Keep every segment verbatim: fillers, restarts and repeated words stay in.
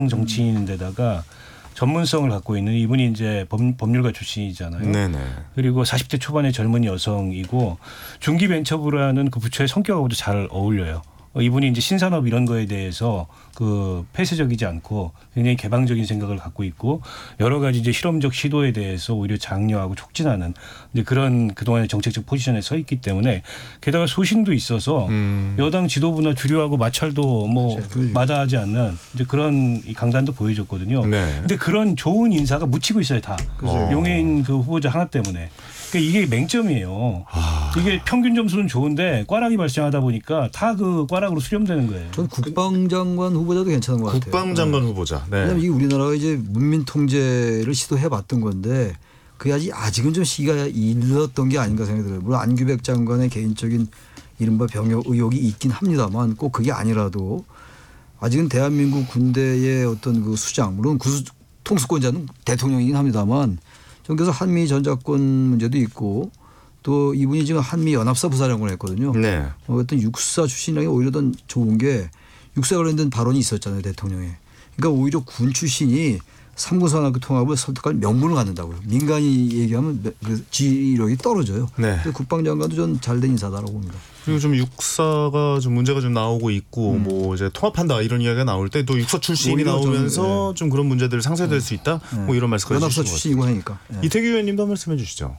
정치인인데다가 전문성을 갖고 있는 이분이 이제 법, 법률가 출신이잖아요. 네네. 그리고 사십 대 초반의 젊은 여성이고 중기벤처부라는 그 부처의 성격하고도 잘 어울려요. 이분이 이제 신산업 이런 거에 대해서 그 폐쇄적이지 않고 굉장히 개방적인 생각을 갖고 있고 여러 가지 이제 실험적 시도에 대해서 오히려 장려하고 촉진하는 이제 그런 그동안의 정책적 포지션에 서 있기 때문에 게다가 소신도 있어서 음. 여당 지도부나 주류하고 마찰도 뭐 마다하지 않는 이제 그런 강단도 보여줬거든요. 네. 근데 그런 좋은 인사가 묻히고 있어요 다. 어. 용해인 그 후보자 하나 때문에. 그러니까 이게 맹점이에요. 아. 이게 평균 점수는 좋은데 꽈락이 발생하다 보니까 다 그 꽈락으로 수렴되는 거예요. 전 국방장관 후보자도 괜찮은 것 같아요. 국방장관 네. 후보자. 네. 왜냐하면 이게 우리나라가 이제 문민 통제를 시도해봤던 건데 그게 아직 아직은 좀 시기가 일렀던 게 아닌가 생각이 들어요. 물론 안규백 장관의 개인적인 이른바 병역 의혹이 있긴 합니다만 꼭 그게 아니라도 아직은 대한민국 군대의 어떤 그 수장 물론 구수, 통수권자는 대통령이긴 합니다만. 전 그래서 한미 전자권 문제도 있고 또 이분이 지금 한미 연합사 부사령관을 했거든요. 네. 어떤 육사 출신이라는 게 오히려 더 좋은 게 육사 관련된 발언이 있었잖아요 대통령에. 그러니까 오히려 군 출신이 삼군산하고 통합을 설득할 명분을 갖는다고요. 민간이 얘기하면 그 지휘력이 떨어져요. 네. 국방장관도 전 잘된 인사다라고 봅니다. 그리고 좀 육사가 좀 문제가 좀 나오고 있고 음. 뭐 이제 통합한다 이런 이야기가 나올 때 또 육사 출신이 나오면서 네. 좀 그런 문제들을 상쇄될 네. 수 있다. 네. 뭐 이런 말씀까지 연합사 출신이고 하니까. 네. 이태규 의원님도 한 말씀 해주시죠.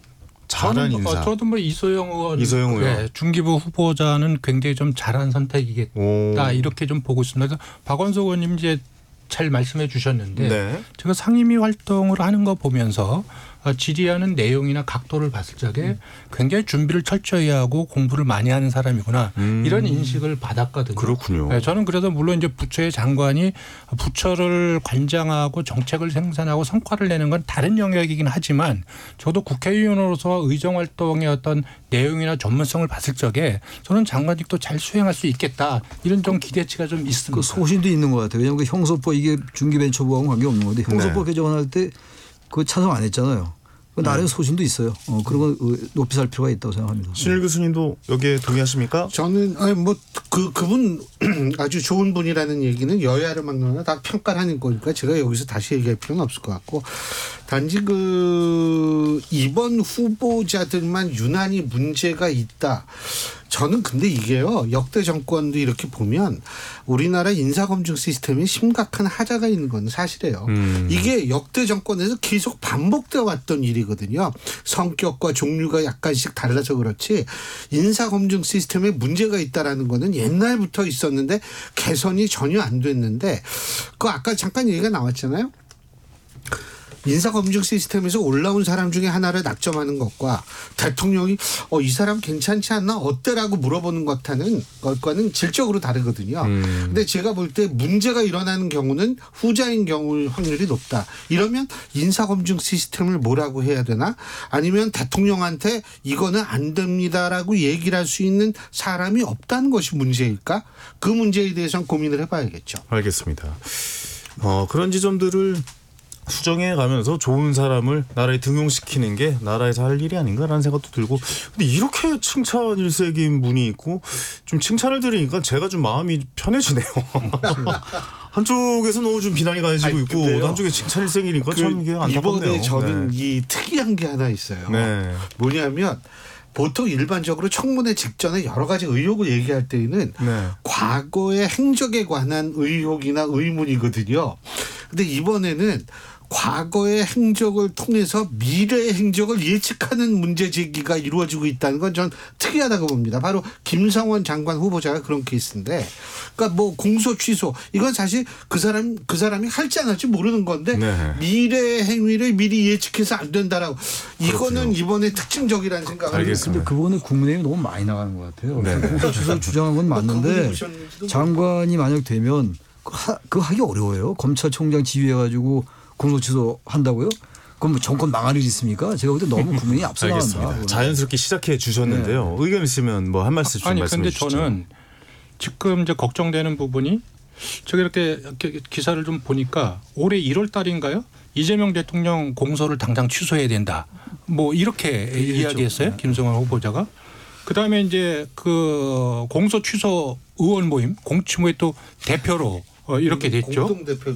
잘한 저는, 인사. 어, 저도 뭐 이소영 의원, 이소영 의원. 네, 중기부 후보자는 굉장히 좀 잘한 선택이겠다 오. 이렇게 좀 보고 있습니다. 그래서 박원석 의원님 이제 잘 말씀해 주셨는데 네. 제가 상임위 활동을 하는 거 보면서 질의하는 내용이나 각도를 봤을 적에 굉장히 준비를 철저히 하고 공부를 많이 하는 사람이구나 음. 이런 인식을 받았거든요. 그렇군요. 네, 저는 그래서 물론 이제 부처의 장관이 부처를 관장하고 정책을 생산하고 성과를 내는 건 다른 영역이긴 하지만 저도 국회의원으로서 의정활동의 어떤 내용이나 전문성을 봤을 적에 저는 장관직도 잘 수행할 수 있겠다 이런 좀 기대치가 좀 있습니다. 그 소신도 있는 것 같아요. 왜냐하면 그 형소법 이게 중기벤처부하고 관계없는 건데 형소법 네. 개정할 때 그 찬성 안 했잖아요. 그 나름의 소신도 있어요. 어, 그런 거 높이 살 필요가 있다고 생각합니다. 신일 교수님도 여기에 동의하십니까? 저는 아니 뭐 그 그분 아주 좋은 분이라는 얘기는 여야를 막론하고 다 평가를 하는 거니까 제가 여기서 다시 얘기할 필요는 없을 것 같고 단지 그 이번 후보자들만 유난히 문제가 있다. 저는 근데 이게요 역대 정권도 이렇게 보면 우리나라 인사검증 시스템에 심각한 하자가 있는 건 사실이에요. 음. 이게 역대 정권에서 계속 반복되어 왔던 일이거든요. 성격과 종류가 약간씩 달라서 그렇지 인사검증 시스템에 문제가 있다라는 거는 옛날부터 있었는데 개선이 전혀 안 됐는데 그 아까 잠깐 얘기가 나왔잖아요. 인사검증 시스템에서 올라온 사람 중에 하나를 낙점하는 것과 대통령이 어, 이 사람 괜찮지 않나 어때라고 물어보는 것과는, 것과는 질적으로 다르거든요. 음. 근데 제가 볼 때 문제가 일어나는 경우는 후자인 경우 확률이 높다. 이러면 인사검증 시스템을 뭐라고 해야 되나? 아니면 대통령한테 이거는 안 됩니다라고 얘기를 할 수 있는 사람이 없다는 것이 문제일까? 그 문제에 대해서는 고민을 해봐야겠죠. 알겠습니다. 어, 그런 지점들을 수정해 가면서 좋은 사람을 나라에 등용시키는 게 나라에서 할 일이 아닌가라는 생각도 들고 근데 이렇게 칭찬 일색인 분이 있고 좀 칭찬을 들으니까 제가 좀 마음이 편해지네요. 한쪽에서 너무 좀 비난이 가해지고 있고 근데요. 한쪽에 칭찬 일색이니까 그 참 이게 안타깝네요. 이번에 저는 네. 이 특이한 게 하나 있어요. 네. 뭐냐면 보통 일반적으로 청문회 직전에 여러 가지 의혹을 얘기할 때에는 네. 과거의 행적에 관한 의혹이나 의문이거든요. 근데 이번에는 과거의 행적을 통해서 미래의 행적을 예측하는 문제 제기가 이루어지고 있다는 건 전 특이하다고 봅니다. 바로 김성원 장관 후보자가 그런 케이스인데, 그러니까 뭐 공소 취소 이건 사실 그 사람 그 사람이 할지 안 할지 모르는 건데 네. 미래의 행위를 미리 예측해서 안 된다라고 이거는 그렇군요. 이번에 특징적이라는 생각을 알겠습니다. 근데 그거는 국민의힘이 너무 많이 나가는 것 같아요. 네. 공소 취소 주장한 건 맞는데 장관이 만약 되면 그거 하기 어려워요. 검찰총장 지휘해가지고 공소취소 한다고요? 그럼 뭐 정권 망할 일이 있습니까? 제가 볼 때 너무 국민이 앞서 나간다. 자연스럽게 시작해 주셨는데요. 네. 의견 있으면 뭐 한 말씀 좀 아니, 말씀해 주시죠. 아니 근데 저는 지금 이제 걱정되는 부분이 제가 이렇게 기사를 좀 보니까 올해 일월 달인가요? 이재명 대통령 공소를 당장 취소해야 된다. 뭐 이렇게 이야기했어요. 네. 김성환 후보자가. 그다음에 이제 그 공소 취소 의원 모임 공치모의 또 대표로 이렇게 됐죠. 공동대표